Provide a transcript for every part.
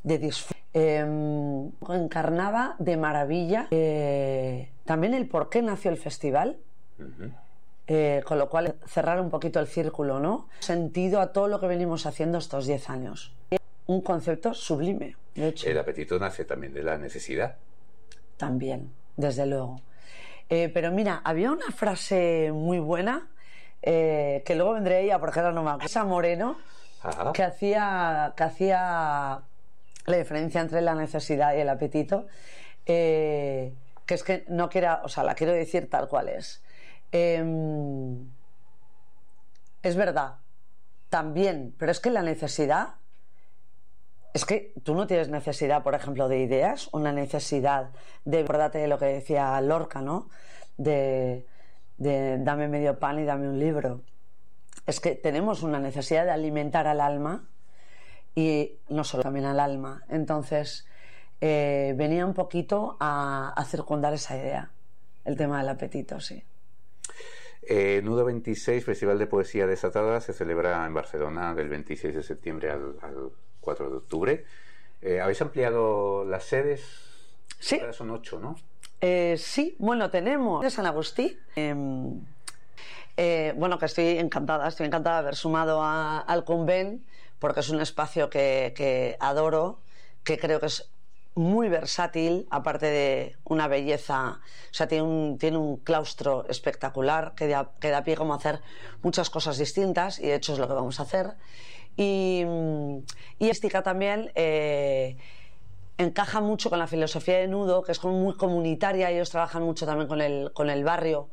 de disfrute. Encarnaba de maravilla también el por qué nació el festival. Con lo cual cerrar un poquito el círculo, ¿no? Sentido a todo lo que venimos haciendo estos 10 años. Un concepto sublime, de hecho. El apetito nace también de la necesidad. También, desde luego. Pero mira, había una frase muy buena que luego vendré ella porque ahora no me acuerdo. Esa Moreno, que hacía la diferencia entre la necesidad y el apetito, que es que no quiera, o sea, la quiero decir tal cual es. Es verdad, también, pero es que la necesidad, es que tú no tienes necesidad, por ejemplo, de ideas, una necesidad de, acuérdate de lo que decía Lorca, ¿no? De dame medio pan y dame un libro. Es que tenemos una necesidad de alimentar al alma, y no solo también al alma. Entonces venía un poquito a circundar esa idea, el tema del apetito, sí. Nudo 26, Festival de Poesía Desatada, se celebra en Barcelona del 26 de septiembre al 4 de octubre. ¿Habéis ampliado las sedes? Sí. Ahora son 8, ¿no? Sí, bueno, tenemos de San Agustí. Bueno, que estoy encantada de haber sumado al Convent, porque es un espacio que adoro, que creo que es muy versátil, aparte de una belleza, o sea, tiene un claustro espectacular que da pie como a hacer muchas cosas distintas, y de hecho es lo que vamos a hacer. Y Estica también encaja mucho con la filosofía de Nudo, que es como muy comunitaria. Ellos trabajan mucho también con el barrio,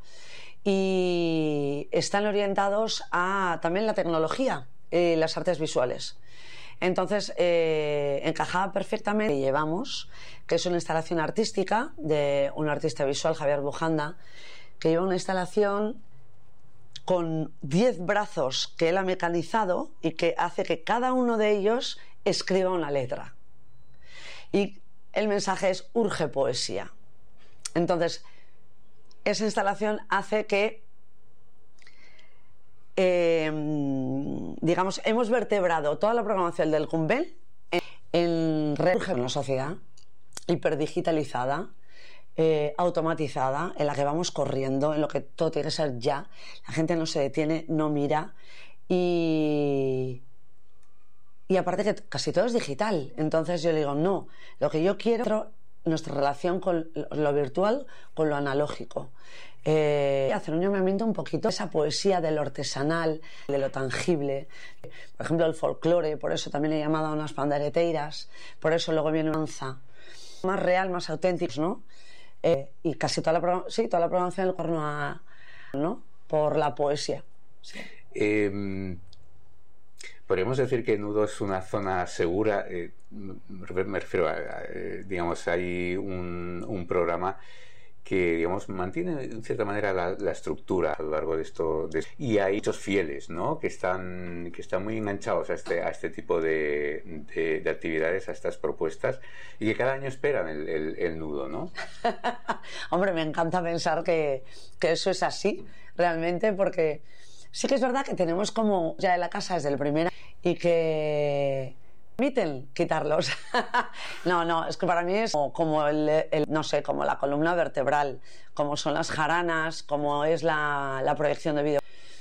y están orientados a también la tecnología y las artes visuales. Entonces encajaba perfectamente. Llevamos, que es una instalación artística de un artista visual, Javier Bujanda, que lleva una instalación con 10 brazos que él ha mecanizado y que hace que cada uno de ellos escriba una letra. Y el mensaje es: urge poesía. Entonces, esa instalación hace que digamos, hemos vertebrado toda la programación del Convent en la sociedad hiperdigitalizada, automatizada, en la que vamos corriendo, en lo que todo tiene que ser ya. La gente no se detiene, no mira, y aparte que casi todo es digital. Entonces yo le digo, no, lo que yo quiero, nuestra relación con lo virtual, con lo analógico. Hacer un llamamiento un poquito a esa poesía de lo artesanal, de lo tangible. Por ejemplo, el folclore, por eso también he llamado a unas pandereteiras, por eso luego viene una danza más real, más auténticos, ¿no? Y casi toda la programación en torno a, ¿no? Por la poesía. Sí. Podríamos decir que Nudo es una zona segura. Me refiero a, digamos, hay un programa que, digamos, mantiene en cierta manera la estructura a lo largo de esto, y hay muchos fieles, ¿no?, que están muy enganchados a este tipo de actividades, a estas propuestas, y que cada año esperan el Nudo, ¿no? Hombre, me encanta pensar que eso es así realmente, porque sí que es verdad que tenemos como ya en la casa desde el primer año, y que permiten quitarlos. No, es que para mí es como no sé, como la columna vertebral, como son las jaranas, como es la proyección de vídeo.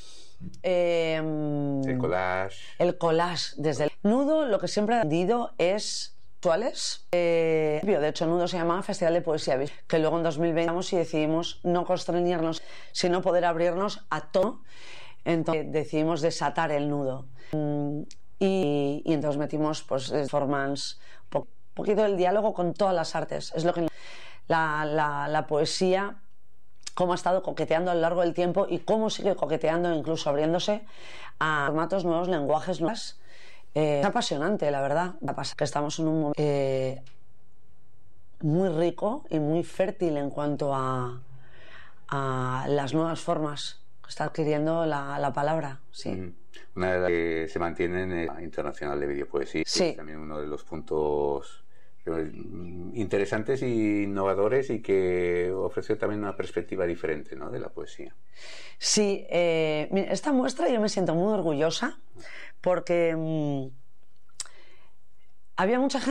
El collage. Desde el Nudo, lo que siempre he aprendido es actuales. De hecho, Nudo se llamaba Festival de Poesía, que luego en 2020 y decidimos no constreñirnos, sino poder abrirnos a todo. Entonces decidimos desatar el Nudo. Y entonces metimos, pues, performance, un poquito el diálogo con todas las artes. Es lo que la poesía, cómo ha estado coqueteando a lo largo del tiempo y cómo sigue coqueteando, incluso abriéndose a formatos nuevos, lenguajes nuevos. Es apasionante, la verdad. Que estamos en un momento muy rico y muy fértil en cuanto a las nuevas formas que está adquiriendo la palabra. Sí. Una de las que se mantiene en la Internacional de Videopoesía, sí. Es también uno de los puntos interesantes e innovadores, y que ofreció también una perspectiva diferente, ¿no?, de la poesía. Sí, esta muestra yo me siento muy orgullosa, porque había mucha gente